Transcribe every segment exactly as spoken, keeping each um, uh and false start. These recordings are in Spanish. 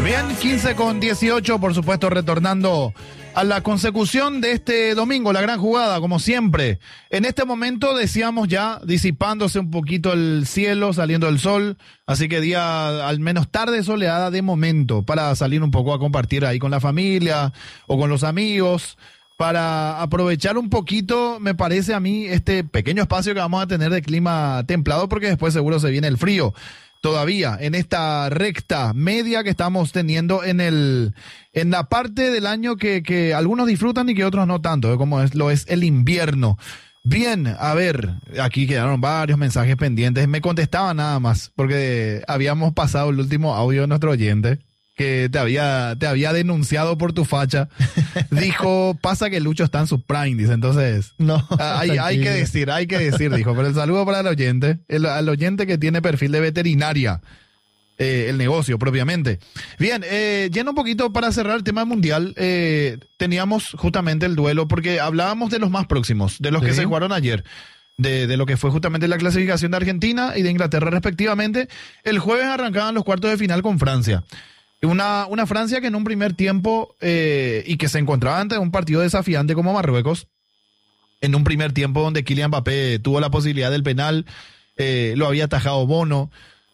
Bien, quince con dieciocho, por supuesto, retornando a la consecución de este domingo, la gran jugada, como siempre. En este momento decíamos ya disipándose un poquito el cielo, saliendo el sol, así que día al menos tarde soleada de momento, para salir un poco a compartir ahí con la familia o con los amigos, para aprovechar un poquito, me parece a mí, este pequeño espacio que vamos a tener de clima templado, porque después seguro se viene el frío. Todavía en esta recta media que estamos teniendo en el en la parte del año que, que algunos disfrutan y que otros no tanto, ¿eh? Como es, lo es el invierno. Bien, a ver, aquí quedaron varios mensajes pendientes. Me contestaba nada más, porque habíamos pasado el último audio de nuestro oyente, que te había, te había denunciado por tu facha. Dijo, pasa que Lucho está en su prime, dice. Entonces, no, hay, hay que decir, hay que decir, dijo. Pero el saludo para el oyente, el, al oyente que tiene perfil de veterinaria, eh, el negocio propiamente. Bien, eh, yendo un poquito para cerrar el tema mundial, eh, teníamos justamente el duelo, porque hablábamos de los más próximos, de los ¿Sí? que se jugaron ayer. De, de lo que fue justamente la clasificación de Argentina y de Inglaterra respectivamente. El jueves arrancaban los cuartos de final con Francia. Una, una Francia que en un primer tiempo, eh, y que se encontraba ante un partido desafiante como Marruecos, en un primer tiempo donde Kylian Mbappé tuvo la posibilidad del penal, eh, lo había atajado Bono,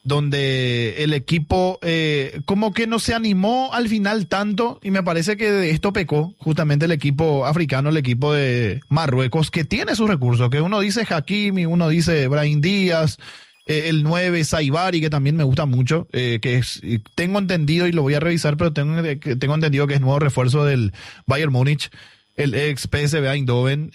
donde el equipo eh, como que no se animó al final tanto, y me parece que de esto pecó justamente el equipo africano, el equipo de Marruecos, que tiene sus recursos, que uno dice Hakimi, uno dice Brahim Díaz, Eh, el nueve, Saibari, que también me gusta mucho, eh, que es, tengo entendido, y lo voy a revisar, pero tengo, tengo entendido que es nuevo refuerzo del Bayern Múnich, el ex P S V Eindhoven,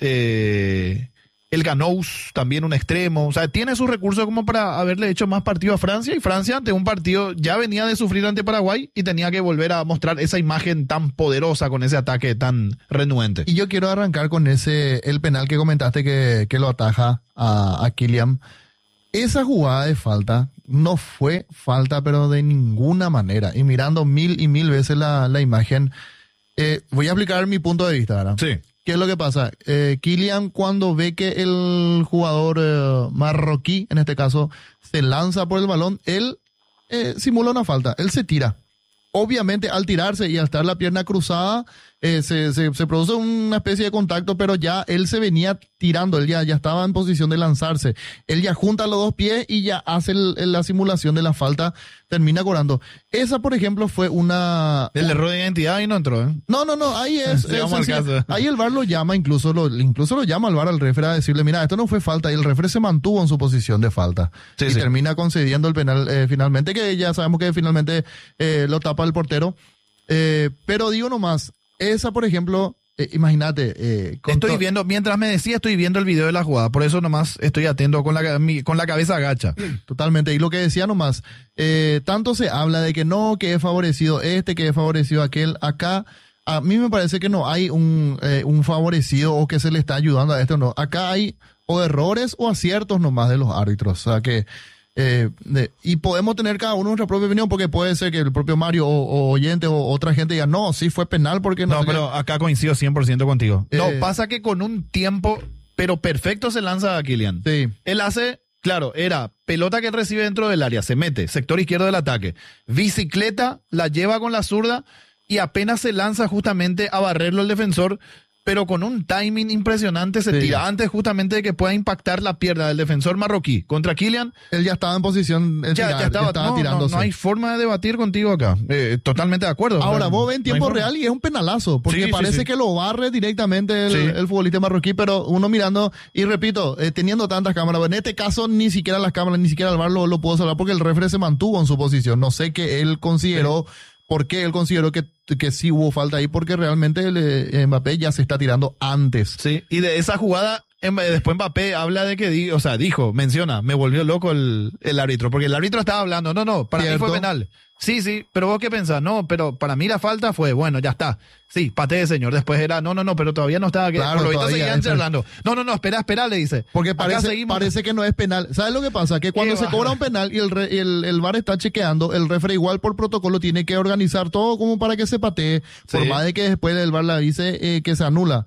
eh, el Ganous, también un extremo, o sea, tiene sus recursos como para haberle hecho más partido a Francia, y Francia ante un partido ya venía de sufrir ante Paraguay y tenía que volver a mostrar esa imagen tan poderosa con ese ataque tan renuente. Y yo quiero arrancar con ese, el penal que comentaste que, que lo ataja a, a Kylian. Esa jugada de falta no fue falta, pero de ninguna manera. Y mirando mil y mil veces la, la imagen, eh, voy a explicar mi punto de vista, ¿verdad? Sí. ¿Qué es lo que pasa? Eh, Kylian, cuando ve que el jugador eh, marroquí, en este caso, se lanza por el balón, él eh, simula una falta, él se tira. Obviamente, al tirarse y al estar la pierna cruzada, eh, se, se, se produce una especie de contacto, pero ya él se venía tirando, él ya, ya estaba en posición de lanzarse. Él ya junta los dos pies y ya hace el, el, la simulación de la falta, termina cobrando. Esa, por ejemplo, fue una... El error de identidad y no entró, ¿eh? No, no, no, ahí es... Sí, es vamos al caso. Ahí el V A R lo llama, incluso lo, incluso lo llama al V A R al referee a decirle, mira, esto no fue falta, y el referee se mantuvo en su posición de falta. Sí, y sí. termina concediendo el penal eh, finalmente, que ya sabemos que finalmente eh, lo tapa el portero. Eh, pero digo nomás, esa, por ejemplo, eh, imagínate. Eh, estoy viendo, mientras me decía, estoy viendo el video de la jugada, por eso nomás estoy atento con la, mi, con la cabeza agacha. Totalmente, y lo que decía nomás, eh, tanto se habla de que no, que es favorecido este, que es favorecido aquel. Acá, a mí me parece que no hay un, eh, un favorecido o que se le está ayudando a este o no. Acá hay o errores o aciertos nomás de los árbitros, o sea que... Eh, de, y podemos tener cada uno nuestra propia opinión, porque puede ser que el propio Mario o, o oyente o otra gente diga, no, sí fue penal porque no... No, sé pero qué. Acá coincido cien por ciento contigo. Eh, no, pasa que con un tiempo, pero perfecto, se lanza a Kylian. Sí. Él hace, claro, era pelota que recibe dentro del área, se mete, sector izquierdo del ataque, bicicleta, la lleva con la zurda y apenas se lanza justamente a barrerlo el defensor, pero con un timing impresionante se sí. tira antes justamente de que pueda impactar la pierna del defensor marroquí contra Kylian. Él ya estaba en posición ya, tirar, ya estaba, estaba no, tirándose. No, no hay forma de debatir contigo acá. Eh, totalmente de acuerdo. Ahora, no, vos ves en tiempo no real y es un penalazo, porque sí, parece sí, sí. que lo barre directamente el, sí. el futbolista marroquí, pero uno mirando, y repito, eh, teniendo tantas cámaras, en este caso ni siquiera las cámaras, ni siquiera el V A R lo, lo pudo salvar, porque el referee se mantuvo en su posición. No sé qué él consideró... Sí. ¿Por qué él consideró que, que sí hubo falta ahí? Porque realmente el, eh, Mbappé ya se está tirando antes. Sí, y de esa jugada, después Mbappé habla de que, di, o sea, dijo, menciona, me volvió loco el, el árbitro, porque el árbitro estaba hablando, no, no, para ¿Cierto? mí fue penal. Sí, sí, pero vos qué pensás, no, pero para mí la falta fue, bueno, ya está. Sí, patee, señor. Después era, no, no, no, pero todavía no estaba. Claro, por lo visto todavía, seguían charlando. No, no, no, espera, espera, le dice. Porque parece, parece que no es penal. ¿Sabes lo que pasa? Que cuando se cobra un penal y el, re, el, el V A R está chequeando, el referee igual por protocolo tiene que organizar todo como para que se patee, por sí. más de que después el V A R le avise eh, que se anula.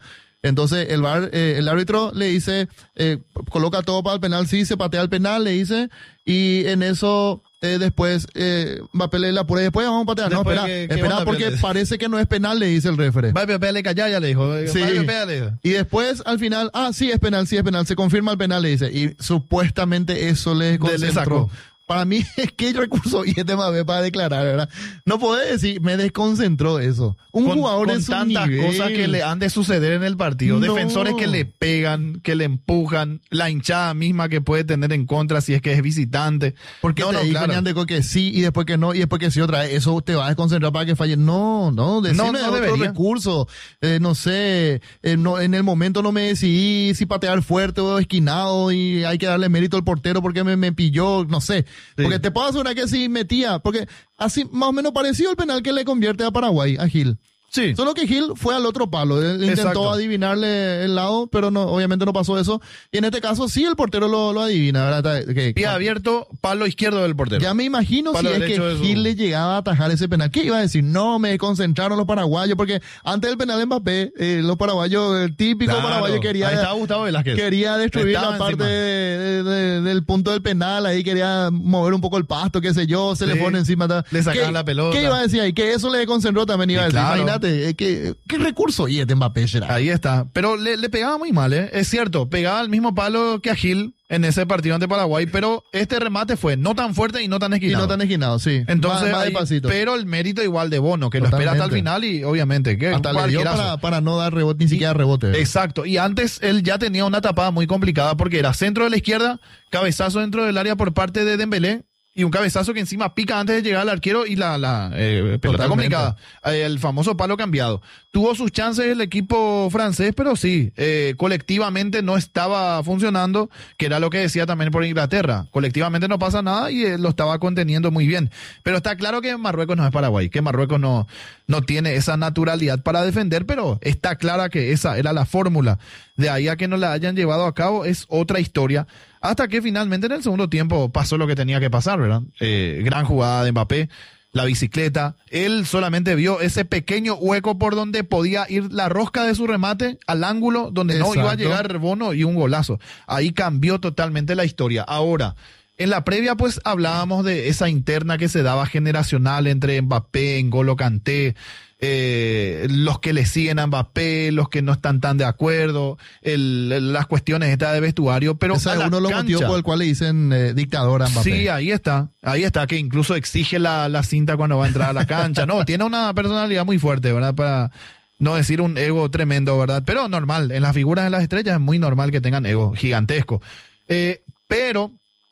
Entonces el bar, eh, el árbitro le dice, eh, coloca todo para el penal, sí, se patea el penal, le dice, y en eso eh, después eh, Mbappé le la apura y después vamos a patear. Después, no, espera, ¿qué- qué espera onda, porque Pérez? parece que no es penal, le dice el referee. Va, pégale callaya, le dijo. Sí. Va, pégale. Y después, al final, ah, sí, es penal, sí, es penal, se confirma el penal, le dice. Y supuestamente eso le Le- le concentró. sacó. Para mí, es que el recurso y este Mbappé para declarar, ¿verdad? No podés decir, me desconcentró eso. Un Con, jugador con de su tantas nivel. cosas que le han de suceder en el partido. No. Defensores que le pegan, que le empujan, la hinchada misma que puede tener en contra si es que es visitante. Porque no, te no, dijo claro. Ñandeco que sí y después que no y después que sí otra vez. Eso te va a desconcentrar para que falle. No, no, decime No, no otro debería. recurso. Eh, no sé, eh, no, en el momento no me decidí si patear fuerte o esquinado y hay que darle mérito al portero porque me, me pilló, no sé. Sí. Porque te puedo asegurar que sí metía, porque así más o menos parecido el penal que le convierte a Paraguay, a Gil. Sí. Solo que Gil fue al otro palo. Él intentó Exacto. adivinarle el lado, pero no, obviamente no pasó eso. Y en este caso sí el portero lo, lo adivina, ¿verdad? Que- Pie abierto, palo izquierdo del portero. ya me imagino Palo si es derecho que de su- Gil le llegaba a atajar ese penal. ¿Qué iba a decir? No, me concentraron los paraguayos, porque antes del penal de Mbappé, eh, los paraguayos, el típico Claro. paraguayo Ahí quería, estaba Gustavo Velázquez. quería destruir Estaba la parte encima. de- de- del punto del penal, ahí quería mover un poco el pasto, qué sé yo, se Sí. le pone encima. ta- Le sacaban ¿Qué- la pelota. ¿Qué iba a decir ahí? Que eso le concentró también, iba Sí, a decir. claro. Imagínate, eh, ¿qué, qué recurso y este Mbappé será? Ahí está. Pero le, le pegaba muy mal, ¿eh? Es cierto, pegaba el mismo palo que a Gil en ese partido ante Paraguay, pero este remate fue no tan fuerte y no tan Y esquinado. no tan esquinado, sí. Entonces, Más- más ahí- despacito. pero el mérito igual de Bono, que lo espera hasta el Totalmente. final y obviamente que Hasta le dio cualquierazo. para, para no dar rebote, ni siquiera rebote. Exacto, y antes él ya tenía una tapada muy complicada porque era centro de la izquierda, cabezazo dentro del área por parte de Dembélé y un cabezazo que encima pica antes de llegar al arquero y la, la eh, pelota Totalmente. complicada, Eh, el famoso palo cambiado. Tuvo sus chances el equipo francés, pero sí, eh, colectivamente no estaba funcionando, que era lo que decía también por Inglaterra. Colectivamente no pasa nada y eh, lo estaba conteniendo muy bien. Pero está claro que Marruecos no es Paraguay, que Marruecos no, no tiene esa naturalidad para defender, pero está clara que esa era la fórmula. De ahí a que no la hayan llevado a cabo es otra historia. Hasta que finalmente en el segundo tiempo pasó lo que tenía que pasar, ¿verdad? Eh, gran jugada de Mbappé, la bicicleta. Él solamente vio ese pequeño hueco por donde podía ir la rosca de su remate al ángulo donde no iba a Exacto. llegar Bono y un golazo. Ahí cambió totalmente la historia. Ahora, en la previa pues hablábamos de esa interna que se daba generacional entre Mbappé, N'Golo Kanté, eh, los que le siguen a Mbappé, los que no están tan de acuerdo, el- el- las cuestiones estas de vestuario, pero Ese a es la uno de los cancha- motivos por el cual le dicen eh, dictador a Mbappé. Sí, ahí está, ahí está, que incluso exige la, la cinta cuando va a entrar a la cancha. No, tiene una personalidad muy fuerte, ¿verdad? Para no decir un ego tremendo, ¿verdad? Pero normal, en las figuras de las estrellas es muy normal que tengan ego gigantesco. Eh, pero,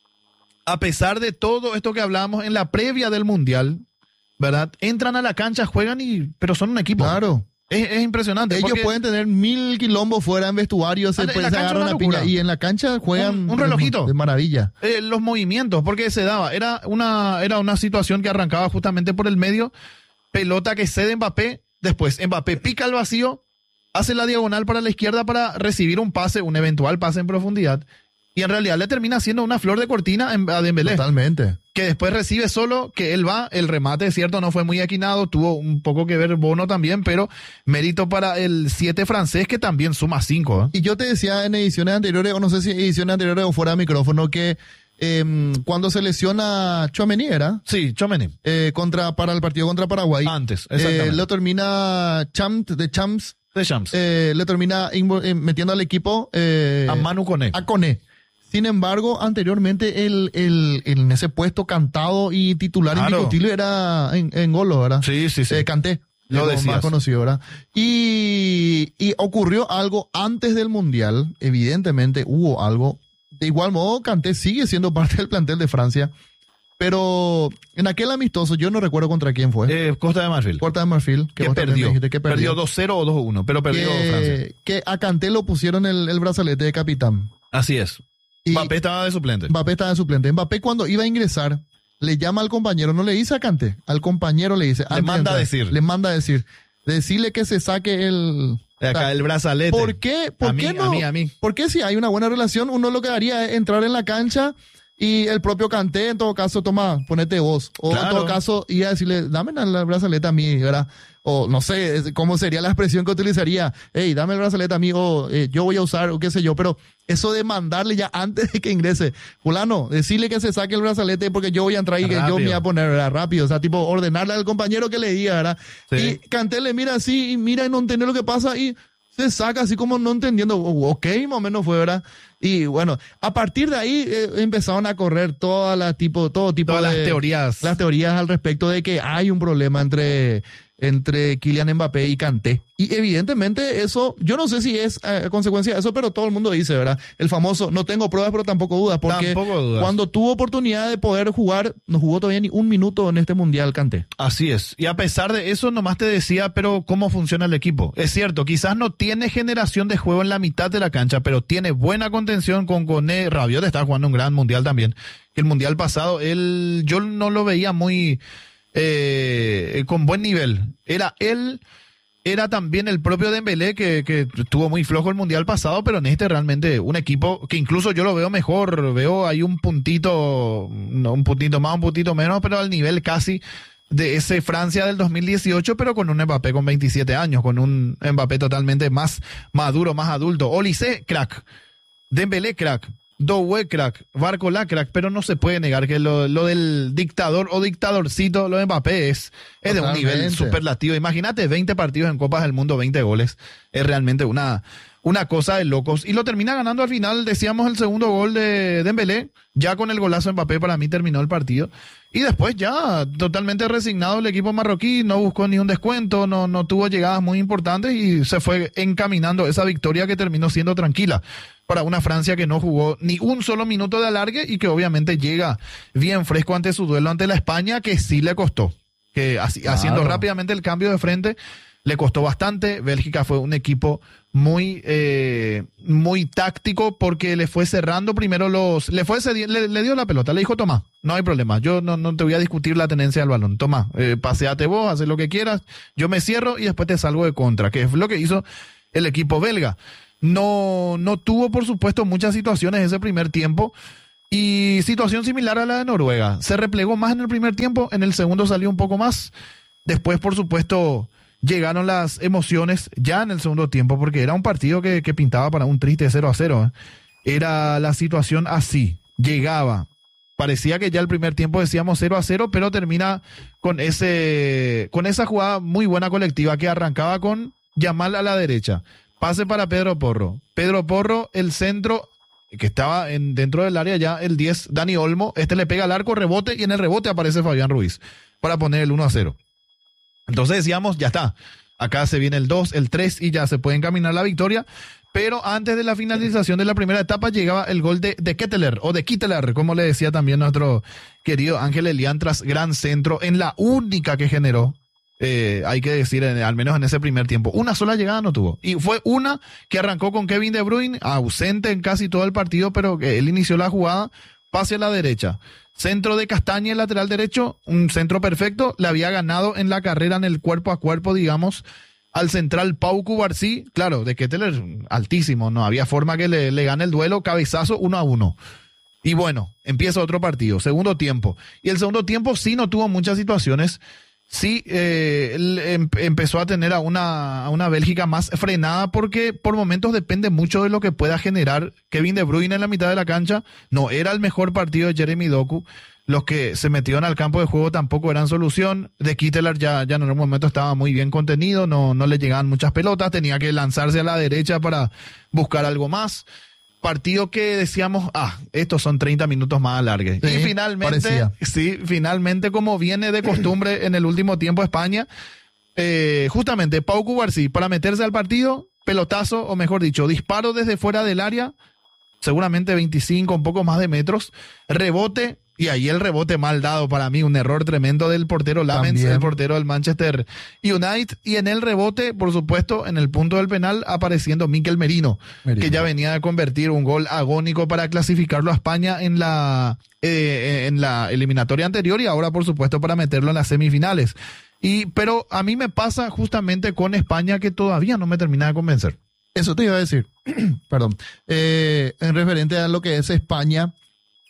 a pesar de todo esto que hablamos en la previa del Mundial, ¿verdad? Entran a la cancha, juegan y, pero son un equipo. Claro. Es, es impresionante. Ellos porque pueden tener mil quilombos fuera en vestuario, se, Ah, en pueden- la se cancha agarran una la piña. locura. Y en la cancha juegan Un- un relojito. de maravilla. eh, los movimientos, porque se daba, era una, era una situación que arrancaba justamente por el medio, pelota que cede Mbappé, después Mbappé pica el vacío, hace la diagonal para la izquierda para recibir un pase, un eventual pase en profundidad, y en realidad le termina haciendo una flor de cortina en- a Dembélé, Totalmente. que después recibe solo, que él va, el remate, es cierto, no fue muy equinado, tuvo un poco que ver Bono también, pero mérito para el siete francés que también suma cinco. Y yo te decía en ediciones anteriores, o no sé si ediciones anteriores o fuera de micrófono, que eh, cuando se lesiona Tchouaméni, ¿era? Sí, Tchouaméni. Eh, contra, para el partido contra Paraguay. Antes, eh, exactamente. lo termina Champs, de Champs, De Champs. eh, le termina invo- eh, metiendo al equipo eh, a Manu Koné. a Koné. Sin embargo, anteriormente el, el, en ese puesto cantado y titular Claro. indiscutible era en, en Golo, ¿verdad? Sí, sí, sí. Eh, Kanté, Lo como decías. más conocido, ¿verdad? Y, y ocurrió algo antes del Mundial, evidentemente hubo algo. De igual modo, Kanté sigue siendo parte del plantel de Francia, pero en aquel amistoso, yo no recuerdo contra quién fue. Eh, Costa de Marfil. Puerta de Marfil, que que vos también me perdió. dijiste que perdió perdió. dos cero o dos uno, pero perdió Francia. que, que a Kanté lo pusieron el, el brazalete de capitán. Así es. Y Mbappé estaba de suplente. Mbappé estaba de suplente. Mbappé cuando iba a ingresar, le llama al compañero, no le dice a Kanté, al compañero le dice. Le antes de manda a entrar, decir. Le manda a decir. Decirle que se saque el... De acá o sea, el brazalete. ¿Por qué? ¿Por a qué mí, no? A mí, a mí. Porque si hay una buena relación, uno lo que haría es entrar en la cancha Y el propio Kanté, en todo caso, toma, ponete vos. O Claro. en todo caso, iba a decirle, dame la brazaleta a mí, ¿verdad? O no sé es- cómo sería la expresión que utilizaría. Hey, dame el brazalete a mí, o eh, yo voy a usar, o qué sé yo. Pero eso de mandarle ya antes de que ingrese, fulano, decirle que se saque el brazalete porque yo voy a entrar y que yo Rápido. me voy a poner, ¿verdad? Rápido. O sea, tipo, ordenarle al compañero que le diga, ¿verdad? Sí. Y Kanté le mira así, y mira y no entiende lo que pasa y se saca así como no entendiendo. Oh, ok, más o menos fue, ¿verdad? Y bueno, a partir de ahí eh, empezaron a correr todas las tipo, todo tipo Todas de las teorías. las teorías al respecto de que hay un problema entre, entre Kylian Mbappé y Kanté. Y evidentemente eso, yo no sé si es eh, consecuencia de eso, pero todo el mundo dice, ¿verdad? El famoso, no tengo pruebas, pero tampoco dudas, porque Tampoco dudas. cuando tuvo oportunidad de poder jugar, no jugó todavía ni un minuto en este Mundial Kanté. Así es. Y a pesar de eso, nomás te decía, pero ¿cómo funciona el equipo? Es cierto, quizás no tiene generación de juego en la mitad de la cancha, pero tiene buena contención con Koné. Rabiot está jugando un gran mundial también. El mundial pasado, él, yo no lo veía muy eh, con buen nivel. Era él, era también el propio Dembélé que, que estuvo muy flojo el mundial pasado, pero en este realmente un equipo que incluso yo lo veo mejor. Veo ahí un puntito, no, un puntito más, un puntito menos, pero al nivel casi de ese Francia del dos mil dieciocho, pero con un Mbappé con veintisiete años, con un Mbappé totalmente más maduro, más adulto. Olise, crack. Dembélé, crack. Doué, crack. Barcola, crack. Pero no se puede negar que lo, lo del dictador o dictadorcito, lo de Mbappé, es, es de un nivel Totalmente. superlativo. Imagínate veinte partidos en Copas del Mundo, veinte goles. Es realmente una, una cosa de locos. Y lo termina ganando al final, decíamos, el segundo gol de Dembélé. Ya con el golazo de Mbappé, para mí terminó el partido. Y después ya totalmente resignado el equipo marroquí, no buscó ni un descuento, no, no tuvo llegadas muy importantes y se fue encaminando esa victoria que terminó siendo tranquila para una Francia que no jugó ni un solo minuto de alargue y que obviamente llega bien fresco ante su duelo ante la España, que sí le costó, que así- Claro. haciendo rápidamente el cambio de frente le costó bastante. Bélgica fue un equipo muy eh, muy táctico porque le fue cerrando primero los, le fue cedi- le, le dio la pelota, le dijo toma, no hay problema, yo no, no te voy a discutir la tenencia del balón, toma, eh, paseate vos, haz lo que quieras, yo me cierro y después te salgo de contra, que es lo que hizo el equipo belga. No, no tuvo por supuesto muchas situaciones ese primer tiempo. Y situación similar a la de Noruega. Se replegó más en el primer tiempo, en el segundo salió un poco más. Después, por supuesto, llegaron las emociones ya en el segundo tiempo, porque era un partido que, que pintaba para un triste cero a cero. ¿eh? Era la situación así. Llegaba. Parecía que ya el primer tiempo decíamos cero a cero, pero termina con ese, con esa jugada muy buena colectiva que arrancaba con Yamal a la derecha. Pase para Pedro Porro. Pedro Porro, el centro que estaba en, dentro del área ya, el diez, Dani Olmo. Este le pega al arco, rebote, y en el rebote aparece Fabián Ruiz para poner el uno a cero. Entonces decíamos, ya está. Acá se viene el dos, el tres y ya se puede encaminar la victoria. Pero antes de la finalización de la primera etapa llegaba el gol de, de Ketteler, o de Kitteler, como le decía también nuestro querido Ángel Elián, tras gran centro, en la única que generó. Eh, hay que decir, en- al menos en ese primer tiempo. Una sola llegada no tuvo. Y fue una que arrancó con Kevin De Bruyne, ausente en casi todo el partido, pero que él inició la jugada, pase a la derecha. Centro de Castaña, el lateral derecho, un centro perfecto. Le había ganado en la carrera, en el cuerpo a cuerpo, digamos, al central Pau Cubarsí. Claro, de Ketteler, altísimo, no había forma que le, le gane el duelo. Cabezazo uno a uno. Y bueno, empieza otro partido, segundo tiempo. Y el segundo tiempo sí no tuvo muchas situaciones. Sí, eh, él em- empezó a tener a una, a una Bélgica más frenada porque por momentos depende mucho de lo que pueda generar Kevin De Bruyne en la mitad de la cancha. No era el mejor partido de Jeremy Doku. Los que se metieron al campo de juego tampoco eran solución. De Kitteler ya, ya en algún momento estaba muy bien contenido, no, no le llegaban muchas pelotas, tenía que lanzarse a la derecha para buscar algo más. Partido que decíamos, ah, estos son treinta minutos más alargues. Sí, y finalmente, parecía. sí, finalmente, como viene de costumbre en el último tiempo España, eh, justamente Pau Cubarsí, para meterse al partido, pelotazo, o mejor dicho, disparo desde fuera del área, seguramente veinticinco, un poco más de metros, rebote, y ahí el rebote mal dado para mí, un error tremendo del portero Lamens, También. el portero del Manchester United, y en el rebote, por supuesto, en el punto del penal, apareciendo Mikel Merino, Merino. que ya venía de convertir un gol agónico para clasificarlo a España en la, eh, en la eliminatoria anterior, y ahora, por supuesto, para meterlo en las semifinales. Y, pero a mí me pasa justamente con España que todavía no me termina de convencer. Eso te iba a decir, perdón, eh, en referente a lo que es España,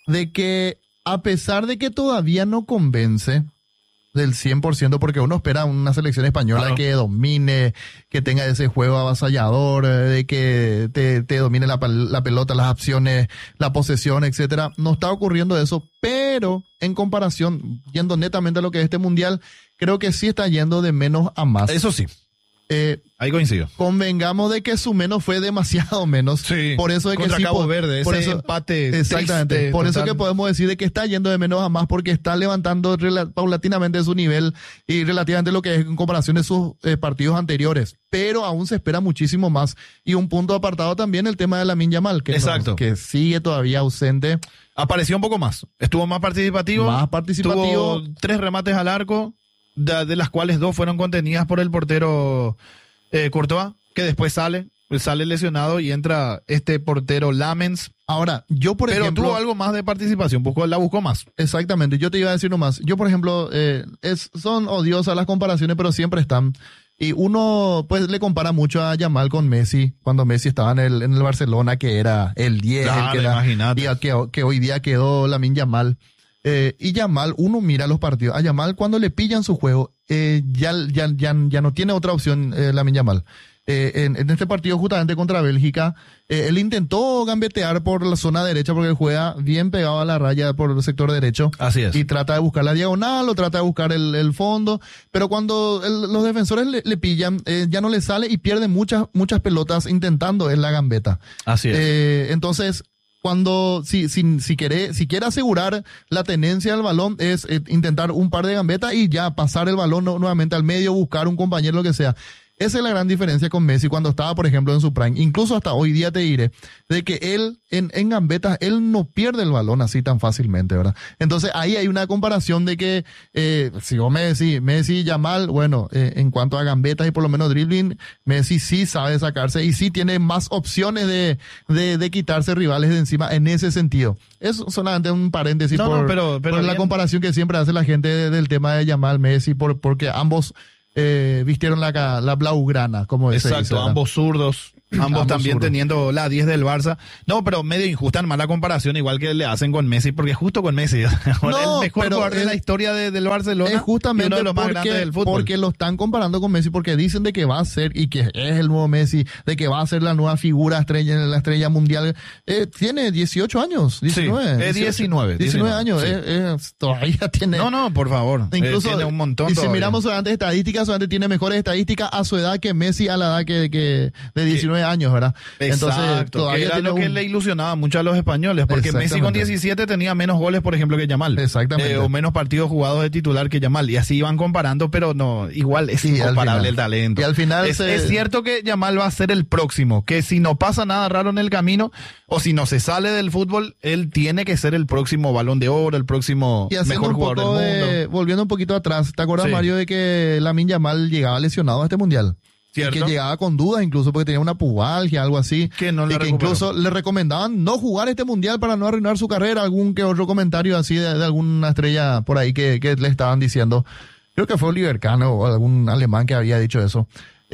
de que a pesar de que todavía no convence del cien por ciento, porque uno espera una selección española claro. que domine, que tenga ese juego avasallador, de que te, te domine la, la pelota, las opciones, la posesión, etcétera. No está ocurriendo eso, pero en comparación, yendo netamente a lo que es este mundial, creo que sí está yendo de menos a más. Eso sí. Eh, Ahí coincido. Convengamos de que su menos fue demasiado menos. Sí. Por eso de que Contra sí, Cabo Verde, por ese eso, empate. Exactamente. Triste, por total. eso que podemos decir de que está yendo de menos a más porque está levantando paulatinamente su nivel y relativamente lo que es en comparación de sus eh, partidos anteriores. Pero aún se espera muchísimo más. Y un punto apartado también el tema de Lamine Yamal, que, Exacto. No, que sigue todavía ausente. Apareció un poco más. Estuvo más participativo. Más participativo. Tuvo tres remates al arco, de, de las cuales dos fueron contenidas por el portero eh, Courtois, que después sale, sale lesionado y entra este portero Lamens. Ahora, yo por Pero ejemplo... tuvo algo más de participación, buscó, la buscó más. Exactamente, yo te iba a decir nomás. Yo, por ejemplo, eh, es, son odiosas las comparaciones, pero siempre están. Y uno, pues, le compara mucho a Yamal con Messi, cuando Messi estaba en el, en el Barcelona, que era el diez, Claro, el que, era, imagínate. y que, que hoy día quedó Lamine Yamal. Eh, y Yamal, uno mira los partidos. A Yamal, cuando le pillan su juego, eh, ya, ya, ya, ya no tiene otra opción eh, Lamine Yamal. Eh, en, en este partido justamente contra Bélgica, eh, él intentó gambetear por la zona derecha porque él juega bien pegado a la raya por el sector derecho. Así es. Y trata de buscar la diagonal o trata de buscar el, el fondo, pero cuando el, los defensores le, le pillan, eh, ya no le sale y pierde muchas, muchas pelotas intentando en la gambeta. Así es. Eh, entonces, cuando, si, si, si quiere, si quiere asegurar la tenencia del balón, es eh, intentar un par de gambetas y ya pasar el balón no, nuevamente al medio, buscar un compañero, lo que sea. Esa es la gran diferencia con Messi cuando estaba, por ejemplo, en su prime. Incluso hasta hoy día te diré de que él, en, en gambetas, él no pierde el balón así tan fácilmente, ¿verdad? Entonces ahí hay una comparación de que, eh, si vos Messi, Messi, Yamal, bueno, eh, en cuanto a gambetas y por lo menos dribbling, Messi sí sabe sacarse y sí tiene más opciones de, de, de quitarse rivales de encima en ese sentido. Es solamente un paréntesis no, por, no, pero, pero por la comparación que siempre hace la gente de, del tema de Yamal, Messi, por, porque ambos... Eh, vistieron la, la blaugrana, como Exacto, se dice, ambos zurdos, ambos, ambos también zurdos. Teniendo la diez del Barça. No, pero medio injusta en mala comparación, igual que le hacen con Messi, porque justo con Messi, no, el mejor jugador de la historia de, del Barcelona, es justamente uno de los más porque, grandes del fútbol. Porque lo están comparando con Messi, porque dicen de que va a ser, y que es el nuevo Messi, de que va a ser la nueva figura estrella, la estrella mundial. Eh, tiene dieciocho años, diecinueve. Sí, es diecinueve. diecinueve años, sí. eh, eh, todavía tiene... No, no, por favor. Incluso, eh, tiene un montón y todavía. si miramos solamente estadísticas, solamente tiene mejores estadísticas a su edad que Messi a la edad que, que de diecinueve años, ¿verdad? Exacto, entonces todavía que era tiene lo que un... le ilusionaba mucho a los españoles, porque Messi con diecisiete tenía menos goles, por ejemplo, que Yamal. Exactamente. Eh, o menos partidos jugados de titular que Yamal, y así iban comparando, pero no, igual es sí, incomparable el talento. Y al final es, se... es cierto que Yamal va a ser el próximo, que si no pasa nada raro en el camino, o si no se sale del fútbol, él tiene que ser el próximo Balón de Oro, el próximo mejor jugador del mundo. De, volviendo un poquito atrás, ¿te acuerdas, sí. Mario, de que Lamine Yamal llegaba lesionado a este mundial? ¿Cierto? Que llegaba con dudas, incluso porque tenía una pubalgia, algo así. Que no y que recuperó. Incluso le recomendaban no jugar este mundial para no arruinar su carrera. Algún que otro comentario así de, de alguna estrella por ahí que, que le estaban diciendo. Creo que fue Oliver Kahn o algún alemán que había dicho eso.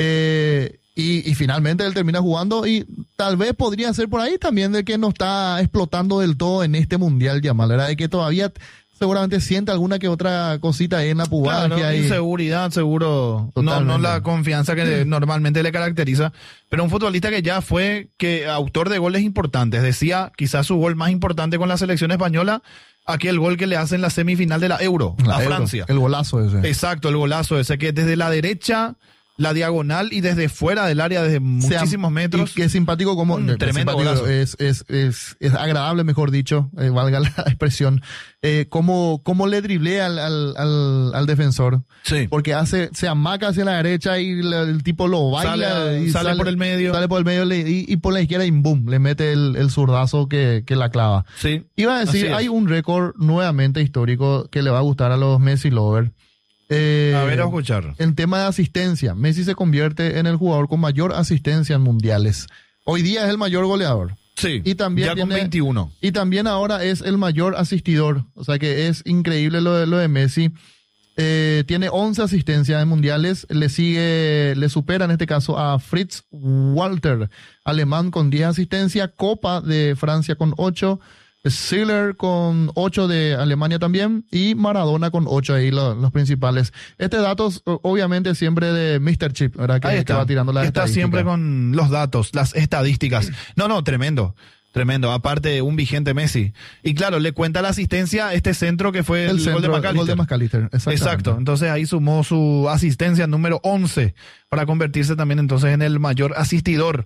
Eh, y, y finalmente él termina jugando y tal vez podría ser por ahí también de que no está explotando del todo en este mundial, Yamal. Era de que todavía... seguramente siente alguna que otra cosita ahí en la pubalgia. Claro, y... inseguridad, seguro. No, no la confianza que sí. normalmente le caracteriza. Pero un futbolista que ya fue que autor de goles importantes. Decía quizás su gol más importante con la selección española, aquel gol que le hace en la semifinal de la Euro, la a Euro, Francia. El golazo ese. Exacto, el golazo ese que desde la derecha... la diagonal y desde fuera del área, desde muchísimos metros. Y que es simpático como... Un tremendo golazo. Es, es, es, es agradable, mejor dicho, eh, valga la expresión, eh, cómo, cómo le driblea al, al, al, al defensor. Sí. Porque hace, se amaca hacia la derecha y la, el tipo lo baila. Sale, y sale, sale por el medio. Sale por el medio le, y, y por la izquierda y boom, le mete el, el zurdazo que, que la clava. Sí. Iba a decir, hay un récord nuevamente histórico que le va a gustar a los Messi lovers. Eh, a ver, a escuchar. En tema de asistencia, Messi se convierte en el jugador con mayor asistencia en mundiales. Hoy día es el mayor goleador. Sí, y también ya tiene, con veintiuno. Y también ahora es el mayor asistidor. O sea que es increíble lo de, lo de Messi. Eh, tiene once asistencias en mundiales. Le sigue, le supera en este caso a Fritz Walter, alemán con diez asistencias. Copa de Francia con ocho. Ziller con ocho de Alemania también y Maradona con ocho ahí lo- los principales. Este dato es, o- obviamente siempre de míster Chip, ¿verdad? Que, Ahí que está. va tirando las Está estadísticas. siempre con los datos, las estadísticas. No, no, tremendo. Tremendo. Aparte, un vigente Messi. Y claro, le cuenta la asistencia a este centro que fue el, el gol de centro, el McAllister. gol de McAllister. Exactamente. Exacto. Entonces ahí sumó su asistencia número once para convertirse también entonces en el mayor asistidor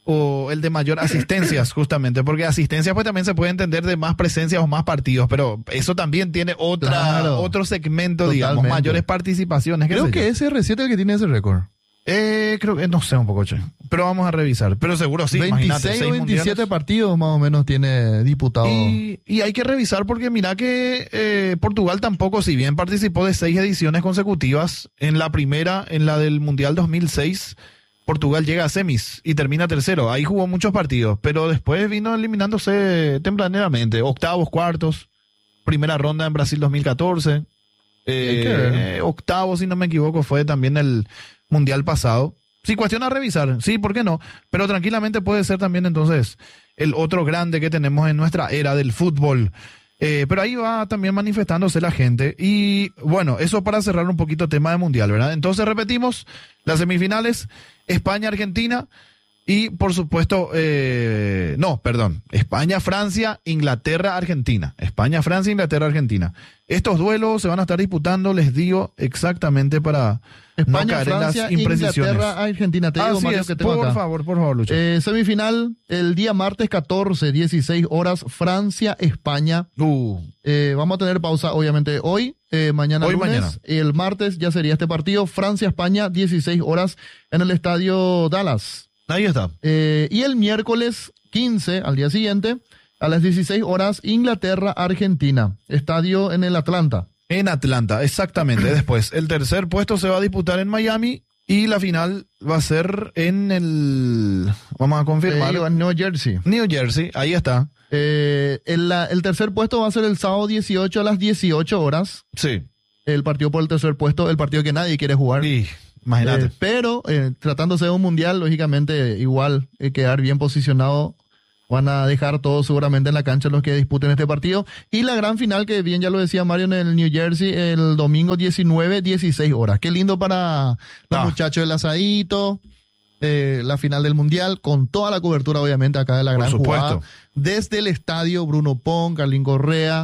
o el de mayor asistencias, justamente, porque asistencia pues también se puede entender de más presencias o más partidos, pero eso también tiene otra Claro. otro segmento, digamos, Totalmente. mayores participaciones. qué Creo sé que yo. es R siete el que tiene ese récord. Eh, creo que no sé un poco, che. Pero vamos a revisar. Pero seguro sí, imagínate, veintiséis seis o veintisiete mundiales. partidos más o menos tiene diputado. Y, y hay que revisar porque mira que eh, Portugal tampoco, si bien participó de seis ediciones consecutivas, en la primera, en la del Mundial dos mil seis, Portugal llega a semis y termina tercero. Ahí jugó muchos partidos, pero después vino eliminándose tempraneramente. Octavos, cuartos, primera ronda en Brasil dos mil catorce. Eh, Hay que ver. eh, octavo, si no me equivoco, fue también el Mundial pasado. Sí, cuestión a revisar, sí, ¿por qué no? Pero tranquilamente puede ser también entonces el otro grande que tenemos en nuestra era del fútbol. Eh, pero ahí va también manifestándose la gente. Y bueno, eso para cerrar un poquito el tema de Mundial, ¿verdad? Entonces repetimos, las semifinales, España-Argentina y por supuesto, eh, no, perdón, España-Francia, Inglaterra-Argentina. España-Francia, Inglaterra-Argentina. Estos duelos se van a estar disputando, les digo, exactamente para no España, caer en Francia, las imprecisiones. Inglaterra, Argentina. Te digo, Así Mario, es, que tengo por acá. favor, por favor, Lucho. Eh, semifinal, el día martes catorce, dieciséis horas, Francia, España. Uh, Eh, vamos a tener pausa, obviamente, hoy, eh, mañana Hoy, lunes. mañana. Y el martes ya sería este partido, Francia-España, dieciséis horas, en el estadio Dallas. ahí está. Eh, y el miércoles quince, al día siguiente, a las dieciséis horas, Inglaterra-Argentina. Estadio en el Atlanta. En Atlanta, exactamente. Después, el tercer puesto se va a disputar en Miami y la final va a ser en el... Vamos a confirmar. Eh, en New Jersey. New Jersey, ahí está. Eh, el, la- el tercer puesto va a ser el sábado dieciocho a las dieciocho horas. Sí. El partido por el tercer puesto, el partido que nadie quiere jugar. Y, imagínate. Eh, pero eh, tratándose de un mundial, lógicamente, igual eh, quedar bien posicionado. Van a dejar todo seguramente en la cancha los que disputen este partido. Y la gran final, que bien ya lo decía Mario, en el New Jersey, el domingo diecinueve, dieciséis horas. Qué lindo para los Ah. muchachos del asadito. Eh, la final del mundial, con toda la cobertura, obviamente, acá de la Por gran supuesto. jugada. Desde el estadio, Bruno Pong, Carlín Correa,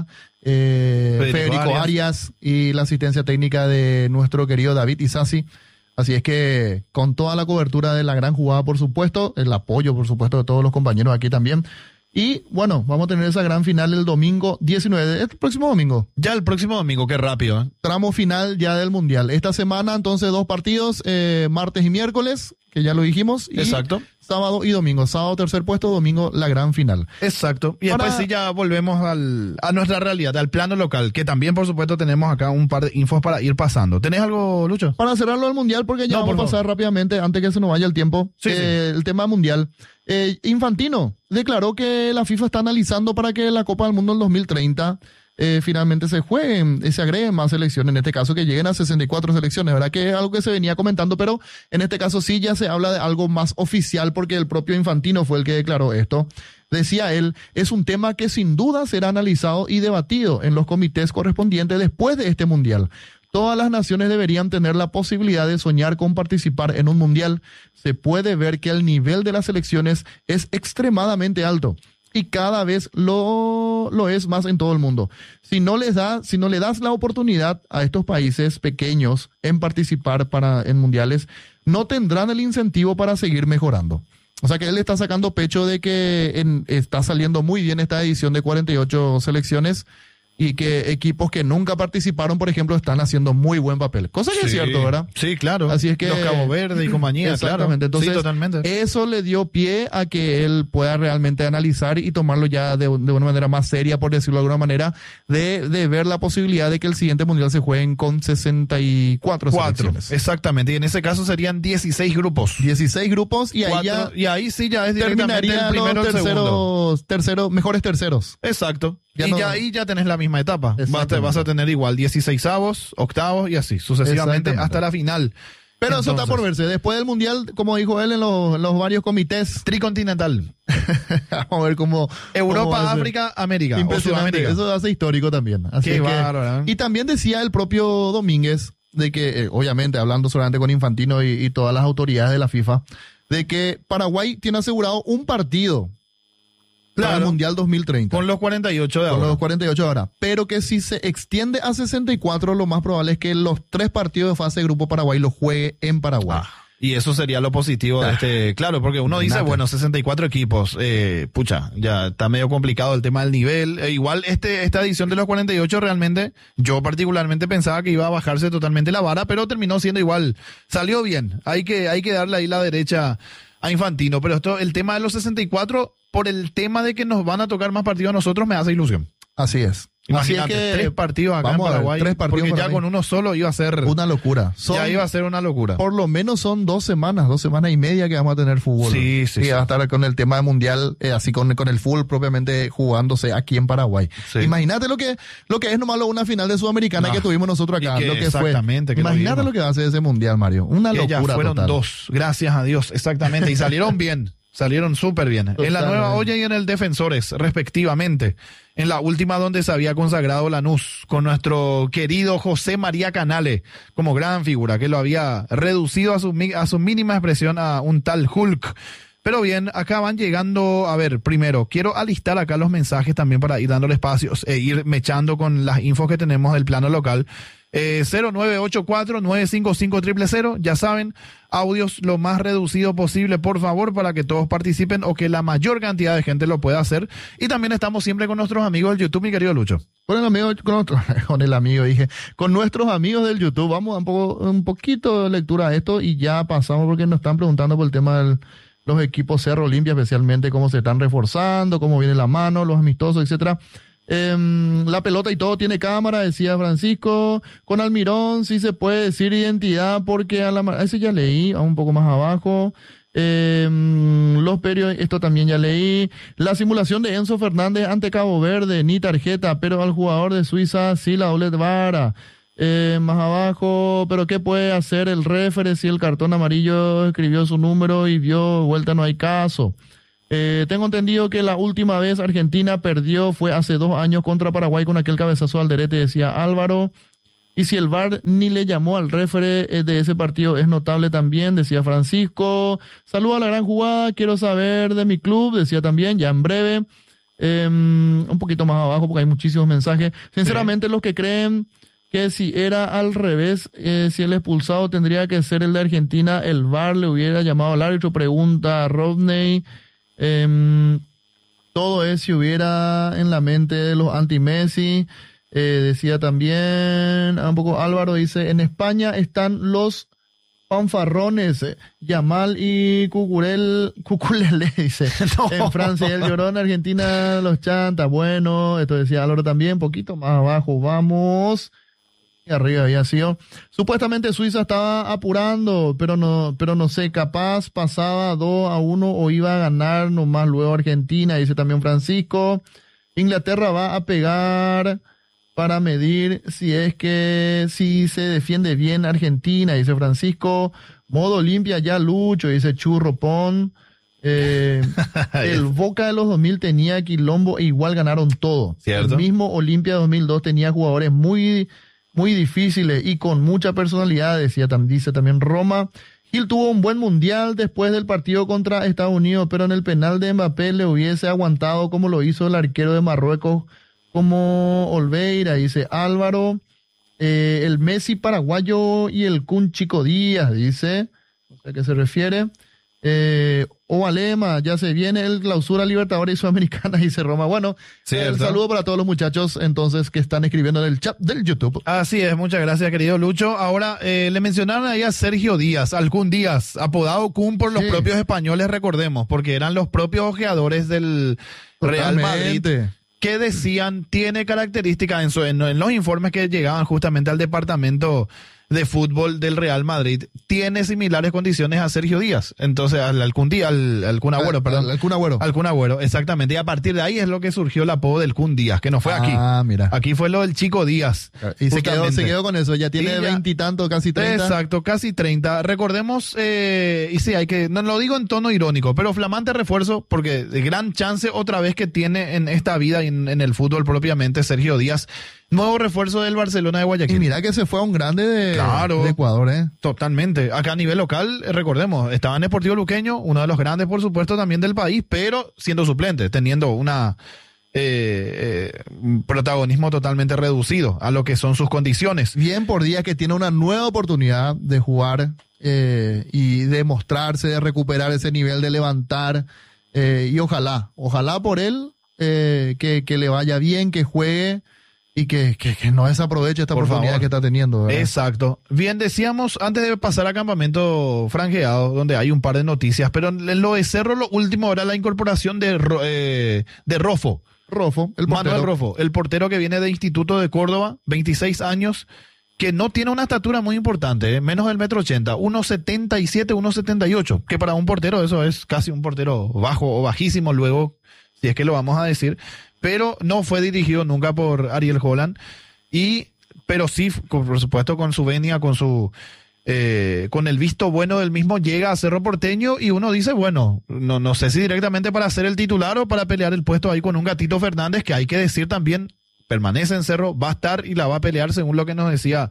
eh, Federico Federico, Arias. Arias. y la asistencia técnica de nuestro querido David Isasi. Así es que con toda la cobertura de la gran jugada, por supuesto, el apoyo, por supuesto, de todos los compañeros aquí también. Y bueno, vamos a tener esa gran final el domingo diecinueve, el próximo domingo. Ya el próximo domingo, qué rápido, ¿eh? Tramo final ya del Mundial. Esta semana, entonces, dos partidos, eh, martes y miércoles, que ya lo dijimos. Y Exacto. sábado y domingo. Sábado tercer puesto, domingo la gran final. Exacto. Y Para- después sí ya volvemos al, a nuestra realidad, al plano local, que también, por supuesto, tenemos acá un par de infos para ir pasando. ¿Tenés algo, Lucho? Para cerrarlo del Mundial, porque ya No, vamos por a pasar rápidamente, antes que se nos vaya el tiempo, Sí, eh, el tema mundial. Eh, Infantino declaró que la FIFA está analizando para que la Copa del Mundo en dos mil treinta eh, finalmente se jueguen, eh, se agreguen más selecciones, en este caso que lleguen a sesenta y cuatro selecciones, ¿verdad? Que es algo que se venía comentando, pero en este caso sí ya se habla de algo más oficial porque el propio Infantino fue el que declaró esto. Decía él, es un tema que sin duda será analizado y debatido en los comités correspondientes después de este mundial. Todas las naciones deberían tener la posibilidad de soñar con participar en un mundial. Se puede ver que el nivel de las selecciones es extremadamente alto y cada vez lo, lo es más en todo el mundo. Si no les da, si no le das la oportunidad a estos países pequeños en participar para, en mundiales, no tendrán el incentivo para seguir mejorando. O sea que él está sacando pecho de que en- está saliendo muy bien esta edición de cuarenta y ocho selecciones y que equipos que nunca participaron, por ejemplo, están haciendo muy buen papel. Cosa que es Sí. cierto, ¿verdad? Sí, claro. Así es que- Los Cabo Verde y compañía, Exactamente. claro. Entonces, sí, totalmente. eso le dio pie a que él pueda realmente analizar y tomarlo ya de, de una manera más seria, por decirlo de alguna manera, de, de ver la posibilidad de que el siguiente mundial se jueguen con sesenta y cuatro Cuatro, selecciones. exactamente. Y en ese caso serían dieciséis grupos. dieciséis grupos y ahí Cuatro- ya y ahí sí ya es directamente terminaría el primero los el segundo. terceros, terceros, mejores terceros. Exacto. Ya y no- ya ahí ya tenés la misma etapa. Vas, a- Exactamente. vas a tener igual dieciséisavos, octavos y así, sucesivamente Exactamente. hasta la final. Pero Entonces, eso está por verse. Después del Mundial, como dijo él en los, en los varios comités. Tricontinental. Vamos a ver cómo... Europa, cómo África, América. Impresionante. Eso hace histórico también. Así Qué que, bárbaro, ¿eh? Y también decía el propio Domínguez, de que, eh, obviamente, hablando solamente con Infantino y, y todas las autoridades de la FIFA, de que Paraguay tiene asegurado un partido Claro, para el Mundial dos mil treinta. Con los cuarenta y ocho de Con ahora. los cuarenta y ocho de ahora. Pero que si se extiende a sesenta y cuatro, lo más probable es que los tres partidos de fase de grupo Paraguay los juegue en Paraguay. Ah, y eso sería lo positivo de este, claro, porque uno dice, Nada. bueno, sesenta y cuatro equipos, eh, pucha, ya está medio complicado el tema del nivel. Eh, igual este esta edición de los cuarenta y ocho realmente, yo particularmente pensaba que iba a bajarse totalmente la vara, pero terminó siendo igual. Salió bien. Hay que, hay que darle ahí la derecha a Infantino, pero esto, el tema de los sesenta y cuatro, por el tema de que nos van a tocar más partidos a nosotros, me hace ilusión. Así es. Imagínate, Así es que tres partidos acá vamos en a ver, Paraguay, tres partidos porque para ya mí. con uno solo iba a ser Una locura. Son, ya iba a ser una locura. Por lo menos son dos semanas, dos semanas y media que vamos a tener fútbol. Sí, sí, Y sí. va a estar con el tema de mundial, eh, así con, con el fútbol propiamente jugándose aquí en Paraguay. Sí. Imagínate lo que, lo que es nomás lo- una final de Sudamericana No. que tuvimos nosotros acá. Y que lo que fue. exactamente, que lo Imagínate vimos. lo que va a ser ese mundial, Mario. Una Que locura ya fueron total. dos, gracias a Dios, exactamente, y salieron bien, salieron súper bien. En la Totalmente. Nueva Olla y en el Defensores, respectivamente. En la última donde se había consagrado Lanús, con nuestro querido José María Canale, como gran figura, que lo había reducido a su, mi- a su mínima expresión a un tal Hulk. Pero bien, acá van llegando, a ver, primero, quiero alistar acá los mensajes también para ir dándole espacios e ir mechando con las infos que tenemos del plano local. Eh, cero nueve ocho cuatro nueve cinco cinco cero cero cero, ya saben, audios lo más reducido posible, por favor, para que todos participen o que la mayor cantidad de gente lo pueda hacer. Y también estamos siempre con nuestros amigos del YouTube, mi querido Lucho. Con el amigo, con, otro- con el amigo, dije, con nuestros amigos del YouTube. Vamos a dar un poco, un poquito de lectura a esto y ya pasamos porque nos están preguntando por el tema de los equipos Cerro Olimpia, especialmente cómo se están reforzando, cómo viene la mano, los amistosos, etcétera. Em, la pelota y todo tiene cámara, decía Francisco. Con Almirón sí se puede decir identidad porque a la ma- ese ya leí, a un poco más abajo. Em, los periódicos, esto también ya leí. La simulación de Enzo Fernández ante Cabo Verde, ni tarjeta, pero al jugador de Suiza sí la doble vara. Eh, más abajo, pero ¿qué puede hacer el referee si el cartón amarillo escribió su número y vio vuelta no hay caso? Eh, tengo entendido que la última vez Argentina perdió fue hace dos años contra Paraguay con aquel cabezazo al derete, decía Álvaro. Y si el V A R ni le llamó al referee eh, de ese partido es notable también, decía Francisco. Saludo a la gran jugada, quiero saber de mi club, decía también, ya en breve. Eh, un poquito más abajo porque hay muchísimos mensajes. Sinceramente, sí. Los que creen que si era al revés, eh, si el expulsado tendría que ser el de Argentina, el V A R le hubiera llamado al árbitro, pregunta a Rodney. Eh, todo es si hubiera en la mente de los anti-Messi. Eh, decía también, un poco Álvaro dice, en España están los fanfarrones, eh, Yamal y Cucurel, Cuculele, dice. No. En Francia el llorón, Argentina los chanta. Bueno, esto decía Álvaro también, poquito más abajo, vamos. Y arriba había sido. Supuestamente Suiza estaba apurando, pero no, pero no sé, capaz pasaba dos a uno o iba a ganar nomás luego Argentina, dice también Francisco. Inglaterra va a pegar para medir si es que si se defiende bien Argentina, dice Francisco. Modo limpia ya Lucho, dice Churro Pon. Eh, el Boca de los dos mil tenía quilombo e igual ganaron todo. ¿Cierto? El mismo Olimpia dos mil dos tenía jugadores muy, muy difíciles y con mucha personalidad, decía, dice también Roma. Gil tuvo un buen mundial después del partido contra Estados Unidos, pero en el penal de Mbappé le hubiese aguantado como lo hizo el arquero de Marruecos, como Olveira, dice Álvaro. Eh, el Messi paraguayo y el Kun Chico Díaz, dice. No sé a qué se refiere. Eh, Ovalema, ya se viene el clausura Libertadores y Sudamericana, dice Roma. Bueno, Cierto. un saludo para todos los muchachos entonces que están escribiendo en el chat del YouTube. Así es, muchas gracias, querido Lucho. Ahora, eh, le mencionaron ahí a Sergio Díaz, al Kun Díaz, apodado Kun por los Sí. propios españoles, recordemos, porque eran los propios ojeadores del Real Madrid. Totalmente. Que decían, tiene características en, su, en, en los informes que llegaban justamente al departamento de fútbol del Real Madrid tiene similares condiciones a Sergio Díaz. Entonces, al, al, Kun, al, al Kun Agüero, al, perdón. Al, al Kun Agüero. Al Kun Agüero, exactamente. Y a partir de ahí es lo que surgió el apodo del Kun Díaz, que no fue ah, aquí. Ah, mira. Aquí fue lo del Chico Díaz. Y se quedó, se quedó con eso, ya tiene veintitantos, casi treinta. Exacto, casi treinta. Recordemos, eh, y sí, hay que, no lo digo en tono irónico, pero flamante refuerzo, porque de gran chance otra vez que tiene en esta vida y en, en el fútbol propiamente Sergio Díaz. Nuevo refuerzo del Barcelona de Guayaquil. Y mira que se fue a un grande de, claro, de Ecuador, ¿eh? Totalmente. Acá a nivel local, eh, recordemos, estaba en Sportivo Luqueño, uno de los grandes, por supuesto, también del país, pero siendo suplente, teniendo una eh, eh, un protagonismo totalmente reducido a lo que son sus condiciones. Bien por Díaz, que tiene una nueva oportunidad de jugar eh, y de mostrarse, de recuperar ese nivel, de levantar. Eh, y ojalá, ojalá por él eh, que, que le vaya bien, que juegue. Y que, que, que no desaproveche esta Por oportunidad favor. que está teniendo, ¿verdad? Exacto. Bien, decíamos antes de pasar a campamento franjeado, donde hay un par de noticias, pero en lo de Cerro, lo último era la incorporación de, eh, de Rofo. Rofo, el portero. Manuel Rofo, el portero que viene de Instituto de Córdoba, veintiséis años, que no tiene una estatura muy importante, ¿eh? Menos del metro ochenta, uno setenta y siete, uno setenta y ocho, que para un portero eso es casi un portero bajo o bajísimo luego, si es que lo vamos a decir. Pero no fue dirigido nunca por Ariel Holland, y pero sí, por supuesto, con su venia, con su eh, con el visto bueno del mismo, llega a Cerro Porteño y uno dice, bueno, no, no sé si directamente para ser el titular o para pelear el puesto ahí con un Gatito Fernández, que hay que decir también, permanece en Cerro, va a estar y la va a pelear según lo que nos decía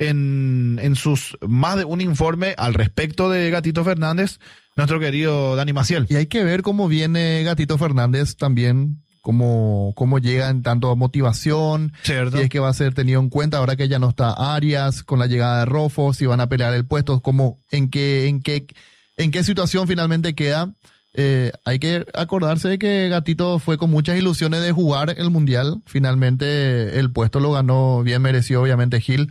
en, en sus más de un informe al respecto de Gatito Fernández, nuestro querido Dani Maciel. Y hay que ver cómo viene Gatito Fernández también, cómo, cómo llega en tanto a motivación, Cierto. si es que va a ser tenido en cuenta ahora que ya no está Arias, con la llegada de Rofo, si van a pelear el puesto, cómo, en qué, en qué, en qué situación finalmente queda. Eh, hay que acordarse de que Gatito fue con muchas ilusiones de jugar el Mundial, finalmente el puesto lo ganó bien merecido, obviamente, Gil,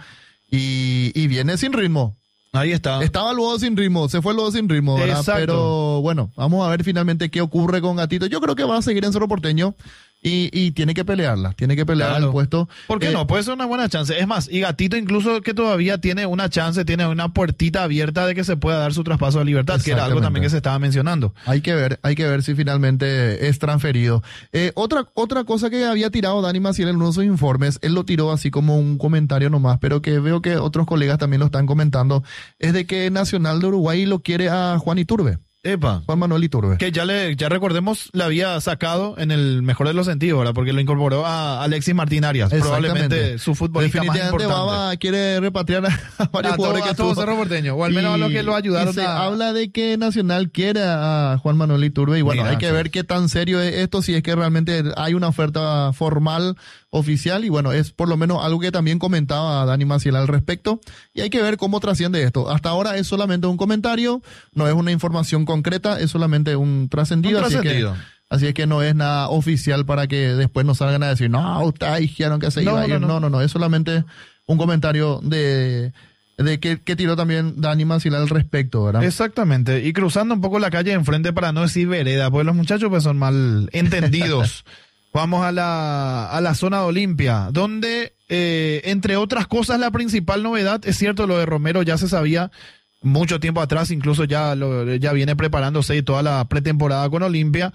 y, y viene sin ritmo. Ahí está. Estaba luego sin ritmo, se fue luego sin ritmo, ¿verdad? Exacto. Pero bueno, vamos a ver finalmente qué ocurre con Gatito. Yo creo que va a seguir en Cerro Porteño y, y tiene que pelearla, tiene que pelear Claro. el puesto. ¿Por qué Eh, no? Puede ser una buena chance. Es más, y Gatito incluso que todavía tiene una chance, tiene una puertita abierta de que se pueda dar su traspaso a libertad, que era algo Exactamente. también que se estaba mencionando. Hay que ver, hay que ver si finalmente es transferido. Eh, otra, otra cosa que había tirado Dani Maciel en uno de sus informes, él lo tiró así como un comentario nomás, pero que veo que otros colegas también lo están comentando, es de que Nacional de Uruguay lo quiere a Juan Iturbe, Epa. Juan Manuel Iturbe. Que ya le, ya recordemos, le había sacado en el mejor de los sentidos, ¿verdad? Porque lo incorporó a Alexis Martín Arias, probablemente su futbolista más Definitivamente importante. Baba quiere repatriar a, a varios A todo, jugadores que a todo tuvo. Cerro Porteño, o al menos a los que lo ayudaron y se a... habla de que Nacional quiere a Juan Manuel Iturbe y bueno, Mira, hay que sí. ver qué tan serio es esto, si es que realmente hay una oferta formal, oficial, y bueno, es por lo menos algo que también comentaba Dani Maciel al respecto, y hay que ver cómo trasciende esto. Hasta ahora es solamente un comentario, no es una información concreta, es solamente un trascendido, Un así que trascendido. así es que no es nada oficial para que después nos salgan a decir, no, ustedes dijeron que se No, iba a ir. no, No, no. no, no, es solamente un comentario de, de que, que tiró también Dani Maciel al respecto, ¿verdad? Exactamente, y cruzando un poco la calle de enfrente para no decir vereda, porque los muchachos pues son mal entendidos. Vamos a la, a la zona de Olimpia, donde, eh, entre otras cosas, la principal novedad, es cierto, lo de Romero ya se sabía mucho tiempo atrás, incluso ya, lo, ya viene preparándose toda la pretemporada con Olimpia.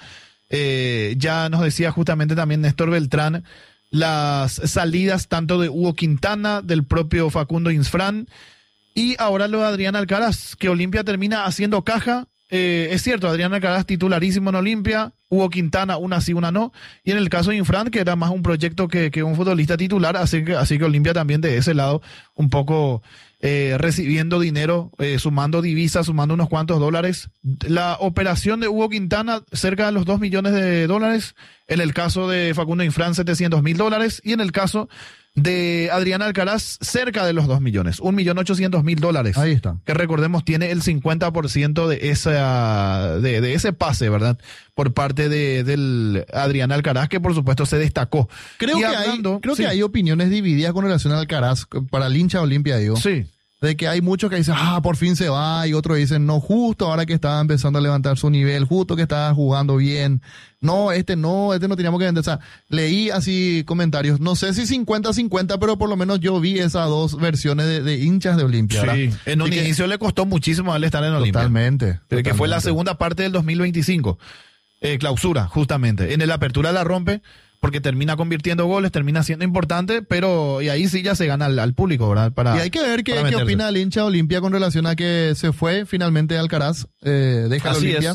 Eh, ya nos decía justamente también Néstor Beltrán las salidas tanto de Hugo Quintana, del propio Facundo Insfrán, y ahora lo de Adrián Alcaraz, que Olimpia termina haciendo caja. Eh, es cierto, Adrián Alcaraz titularísimo en Olimpia, Hugo Quintana una sí, una no, y en el caso de Infran, que era más un proyecto que, que un futbolista titular, así que, así que Olimpia también de ese lado un poco eh, recibiendo dinero, eh, sumando divisas, sumando unos cuantos dólares. La operación de Hugo Quintana cerca de los dos millones de dólares, en el caso de Facundo Infran setecientos mil dólares, y en el caso de Adrián Alcaraz cerca de los dos millones, un millón ochocientos mil dólares. Ahí está. Que recordemos tiene el cincuenta por ciento de esa de, de ese pase, ¿verdad? Por parte de del Adrián Alcaraz, que por supuesto se destacó. Creo, Y que, hablando- hay, creo sí. que hay opiniones divididas con relación al Alcaraz, para el hincha Olimpia, digo. Sí. de que hay muchos que dicen, ah, por fin se va, y otros dicen, no, justo ahora que estaba empezando a levantar su nivel, justo que estaba jugando bien, no, este no, este no teníamos que vender. O sea, leí así comentarios, no sé si cincuenta cincuenta, pero por lo menos yo vi esas dos versiones de, de hinchas de Olimpia. Sí, ¿verdad? en un Así que- inicio le costó muchísimo a él estar en Olimpia. Totalmente. Eh, Que fue la totalmente. segunda parte del dos mil veinticinco. Eh, clausura, justamente. En el apertura la rompe porque termina convirtiendo goles, termina siendo importante, pero y ahí sí ya se gana al, al público, ¿verdad? Para, Y hay que ver qué, para qué meterse. opina el hincha de Olimpia con relación a que se fue finalmente Alcaraz, eh, deja la Así Olimpia. es.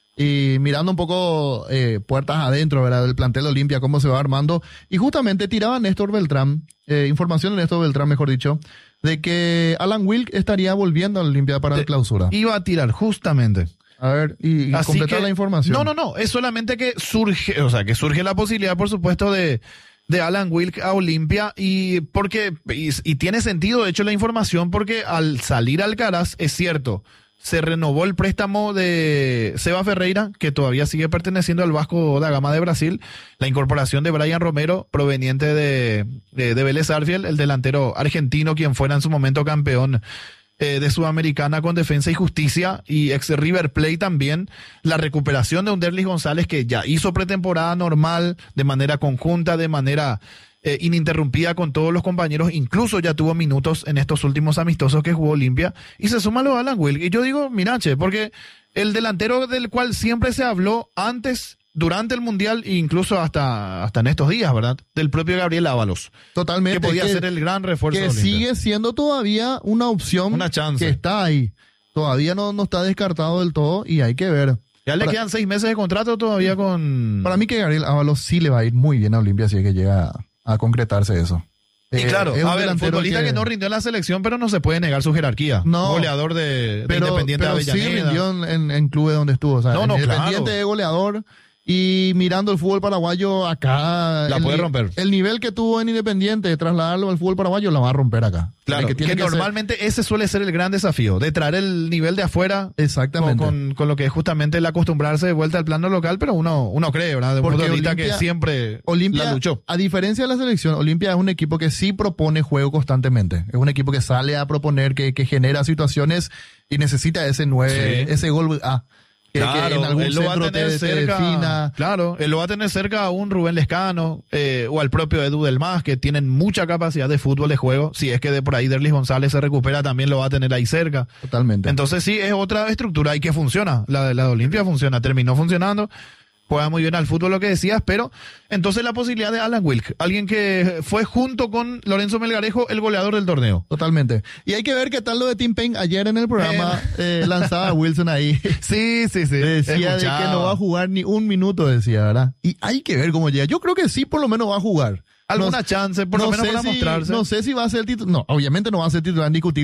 Y mirando un poco eh, puertas adentro, ¿verdad? Del plantel de Olimpia, cómo se va armando. Y justamente tiraba Néstor Beltrán, eh, información de Néstor Beltrán, mejor dicho, de que Alan Wilk estaría volviendo a Olimpia para la Te- clausura. Iba a tirar, justamente. A ver, y, y Así completar que- la información. No, no, no, es solamente que surge, o sea, que surge la posibilidad, por supuesto, de, de Alan Wilk a Olimpia y porque, y, y tiene sentido, de hecho, la información, porque al salir Alcaraz, es cierto, se renovó el préstamo de Seba Ferreira, que todavía sigue perteneciendo al Vasco da Gama de Brasil, la incorporación de Brian Romero, proveniente de, de, de Vélez Sarsfield, el delantero argentino, quien fuera en su momento campeón eh, de Sudamericana con Defensa y Justicia, y ex River Plate también, la recuperación de un Derlis González que ya hizo pretemporada normal, de manera conjunta, de manera eh, ininterrumpida con todos los compañeros, incluso ya tuvo minutos en estos últimos amistosos que jugó Olimpia, y se suma lo de Alan Wilk. Y yo digo, mirache, porque el delantero del cual siempre se habló antes, durante el Mundial e incluso hasta, hasta en estos días, ¿verdad? Del propio Gabriel Ábalos, Totalmente. que podía que- ser el gran refuerzo que de Olimpia. sigue siendo todavía una opción Una chance. que está ahí. Todavía no, no está descartado del todo y hay que ver. Ya le Para- quedan seis meses de contrato todavía con... Para mí que Gabriel Ábalos sí le va a ir muy bien a Olimpia si es que llega a, a concretarse eso. Y Eh, claro, es un a ver, delantero futbolista que... no rindió en la selección, pero no se puede negar su jerarquía. No. Goleador de, de pero, Independiente pero de sí Avellaneda. rindió en, en, en clubes donde estuvo. O sea, No, en no, Independiente claro. de goleador. Y mirando el fútbol paraguayo acá. La el puede ni- romper. El nivel que tuvo en Independiente, trasladarlo al fútbol paraguayo, la va a romper acá. Claro, que, tiene que ser- normalmente ese suele ser el gran desafío, de traer el nivel de afuera con, Exactamente. con, con lo que es justamente el acostumbrarse de vuelta al plano local, pero uno, uno cree, ¿verdad? De un Porque futbolista que Olimpia- siempre Olimpia, la luchó. a diferencia de la selección, Olimpia es un equipo que sí propone juego constantemente. Es un equipo que sale a proponer, que, que genera situaciones y necesita ese nueve, Sí. ese gol A. Que, que Claro, en algún él lo va a centro tener te, te cerca, defina. claro, él lo va a tener cerca a un Rubén Lescano eh, o al propio Edu Del Mas, que tienen mucha capacidad de fútbol de juego. Si es que de por ahí Derlis González se recupera, también lo va a tener ahí cerca. Totalmente. Entonces sí, es otra estructura y que funciona. La, la de Olimpia funciona, terminó funcionando. Juega muy bien al fútbol, lo que decías, pero entonces la posibilidad de Alan Wilk, alguien que fue junto con Lorenzo Melgarejo el goleador del torneo. Totalmente. Y hay que ver qué tal lo de Tim Payne. Ayer en el programa eh, lanzaba a Wilson ahí. Sí, sí, sí. Decía de que Escuchaba. no va a jugar ni un minuto, decía, ¿verdad? Y hay que ver cómo llega. Yo creo que sí, por lo menos va a jugar. Alguna No- chance, por no lo menos sé para si- mostrarse. No sé si va a ser titular. No, obviamente no va a ser titular indiscutible.